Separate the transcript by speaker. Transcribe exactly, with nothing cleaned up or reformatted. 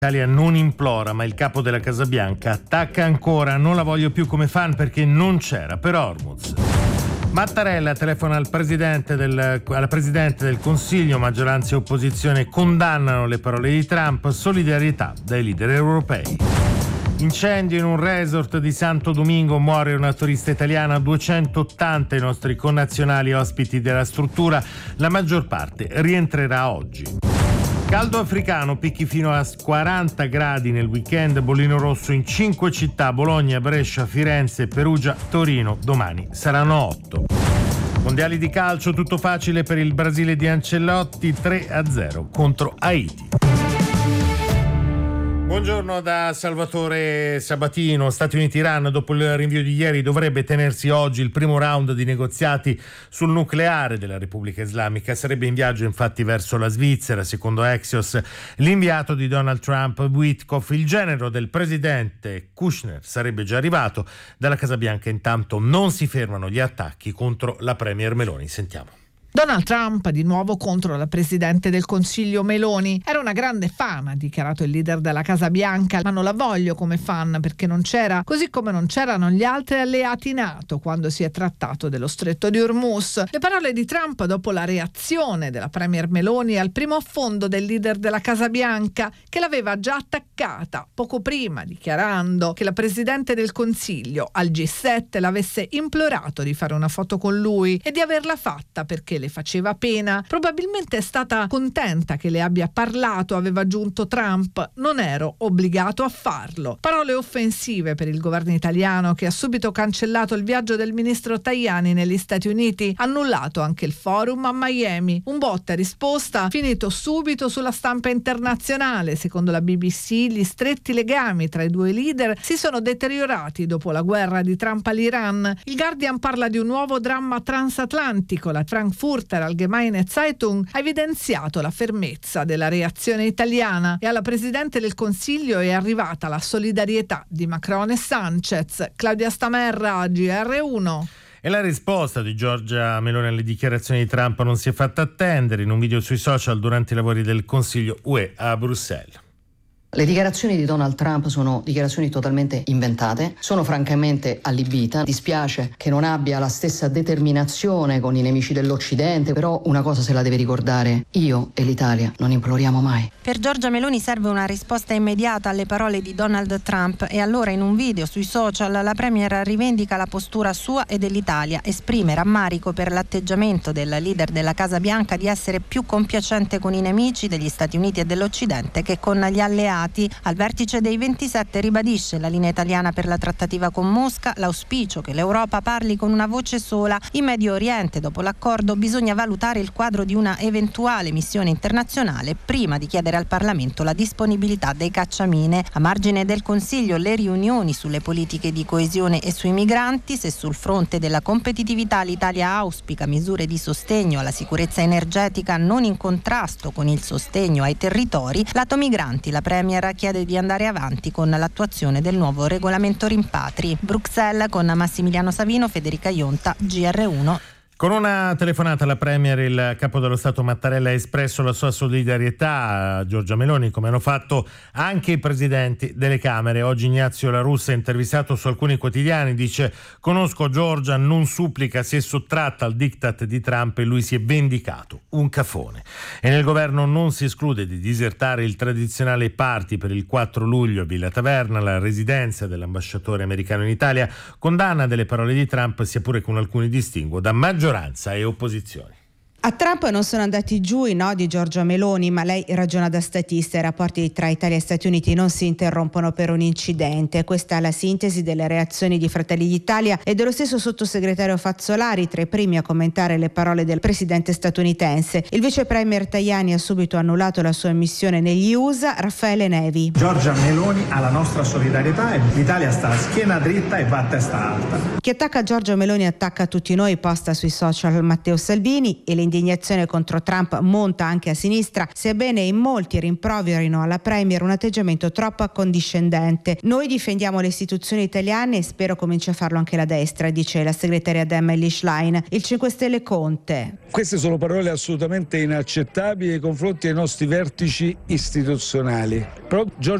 Speaker 1: L'Italia non implora, ma il capo della Casa Bianca attacca ancora. Non la voglio più come fan perché non c'era per Hormuz. Mattarella telefona al presidente del, alla Presidente del Consiglio. Maggioranza e opposizione condannano le parole di Trump. Solidarietà dai leader europei. Incendio in un resort di Santo Domingo, muore una turista italiana, duecentottanta i nostri connazionali ospiti della struttura, la maggior parte rientrerà oggi. Caldo africano, picchi fino a quaranta gradi nel weekend, bollino rosso in cinque città, Bologna, Brescia, Firenze, Perugia, Torino, domani saranno otto. Mondiali di calcio, tutto facile per il Brasile di Ancelotti, tre a zero contro Haiti. Buongiorno da Salvatore Sabatino. Stati Uniti-Iran, dopo il rinvio di ieri, dovrebbe tenersi oggi il primo round di negoziati sul nucleare della Repubblica Islamica. Sarebbe in viaggio infatti verso la Svizzera, secondo Axios, l'inviato di Donald Trump, Witkoff. Il genero del presidente Kushner sarebbe già arrivato. Dalla Casa Bianca intanto non si fermano gli attacchi contro la premier Meloni. Sentiamo.
Speaker 2: Donald Trump di nuovo contro la Presidente del Consiglio Meloni. Era una grande fan, ha dichiarato il leader della Casa Bianca, ma non la voglio come fan perché non c'era, così come non c'erano gli altri alleati NATO quando si è trattato dello stretto di Hormuz. Le parole di Trump dopo la reazione della premier Meloni al primo affondo del leader della Casa Bianca, che l'aveva già attaccata poco prima, dichiarando che la Presidente del Consiglio al G sette l'avesse implorato di fare una foto con lui e di averla fatta perché le faceva pena. Probabilmente è stata contenta che le abbia parlato, aveva aggiunto Trump. Non ero obbligato a farlo. Parole offensive per il governo italiano, che ha subito cancellato il viaggio del ministro Tajani negli Stati Uniti, annullato anche il forum a Miami. Un botta e risposta finito subito sulla stampa internazionale. Secondo la B B C, gli stretti legami tra i due leader si sono deteriorati dopo la guerra di Trump all'Iran. Il Guardian parla di un nuovo dramma transatlantico. La Frankfurter Allgemeine Zeitung ha evidenziato la fermezza della reazione italiana e alla Presidente del Consiglio è arrivata la solidarietà di Macron e Sanchez. Claudia Stamerra, G R uno.
Speaker 1: E la risposta di Giorgia Meloni alle dichiarazioni di Trump non si è fatta attendere. In un video sui social durante i lavori del Consiglio U E a Bruxelles.
Speaker 3: Le dichiarazioni di Donald Trump sono dichiarazioni totalmente inventate, sono francamente allibita, dispiace che non abbia la stessa determinazione con i nemici dell'Occidente, però una cosa se la deve ricordare: io e l'Italia non imploriamo mai.
Speaker 4: Per Giorgia Meloni serve una risposta immediata alle parole di Donald Trump e allora in un video sui social la premier rivendica la postura sua e dell'Italia, esprime rammarico per l'atteggiamento del leader della Casa Bianca di essere più compiacente con i nemici degli Stati Uniti e dell'Occidente che con gli alleati. Al vertice dei ventisette ribadisce la linea italiana per la trattativa con Mosca, l'auspicio che l'Europa parli con una voce sola. In Medio Oriente, dopo l'accordo, bisogna valutare il quadro di una eventuale missione internazionale prima di chiedere al Parlamento la disponibilità dei cacciamine. A margine del Consiglio le riunioni sulle politiche di coesione e sui migranti. Se sul fronte della competitività l'Italia auspica misure di sostegno alla sicurezza energetica non in contrasto con il sostegno ai territori, lato migranti la Premier chiede di andare avanti con l'attuazione del nuovo regolamento rimpatri. Bruxelles con Massimiliano Savino, Federica Ionta, G R uno.
Speaker 1: Con una telefonata alla Premier, il capo dello Stato Mattarella ha espresso la sua solidarietà a Giorgia Meloni, come hanno fatto anche i presidenti delle Camere. Oggi Ignazio La Russa, intervistato su alcuni quotidiani, dice: conosco Giorgia, non supplica, si è sottratta al diktat di Trump e lui si è vendicato, un cafone. E nel governo non si esclude di disertare il tradizionale party per il quattro luglio a Villa Taverna, la residenza dell'ambasciatore americano in Italia. Condanna delle parole di Trump, sia pure con alcuni distinguo, da maggioranza e opposizioni.
Speaker 5: A Trump non sono andati giù i no di Giorgia Meloni, ma lei ragiona da statista. I rapporti tra Italia e Stati Uniti non si interrompono per un incidente. Questa è la sintesi delle reazioni di Fratelli d'Italia e dello stesso sottosegretario Fazzolari, tra i primi a commentare le parole del presidente statunitense. Il vice premier Tajani ha subito annullato la sua missione negli U S A. Raffaele Nevi.
Speaker 6: Giorgia Meloni ha la nostra solidarietà e l'Italia sta a schiena dritta e va a testa alta.
Speaker 5: Chi attacca Giorgia Meloni attacca tutti noi, posta sui social Matteo Salvini, e le L'indignazione contro Trump monta anche a sinistra, sebbene in molti rimproverino alla Premier un atteggiamento troppo accondiscendente. Noi difendiamo le istituzioni italiane e spero cominci a farlo anche la destra, dice la segretaria Dem Elly Schlein. Il cinque Stelle Conte.
Speaker 7: Queste sono parole assolutamente inaccettabili nei confronti dei nostri vertici istituzionali. Però